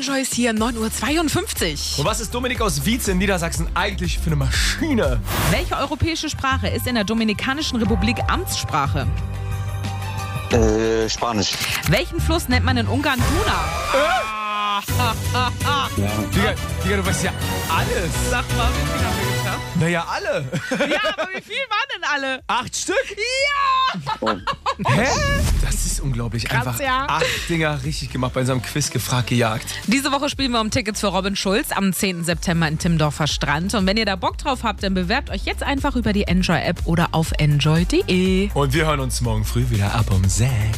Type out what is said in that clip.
Enjoy ist hier, 9:52 Uhr. Und was ist Dominik aus Wietze in Niedersachsen eigentlich für eine Maschine? Welche europäische Sprache ist in der Dominikanischen Republik Amtssprache? Spanisch. Welchen Fluss nennt man in Ungarn Duna? Digga, du weißt ja alles. Sag mal, wie viel haben wir geschafft? Naja, alle. Ja, aber wie viel waren denn alle? 8 Stück? Ja! Hä? Das ist unglaublich. Krass, Einfach ja. 8 Dinger richtig gemacht bei unserem Quiz gefragt, gejagt. Diese Woche spielen wir um Tickets für Robin Schulz am 10. September in Timmendorfer Strand. Und wenn ihr da Bock drauf habt, dann bewerbt euch jetzt einfach über die Enjoy-App oder auf enjoy.de. Und wir hören uns morgen früh wieder ab um 6.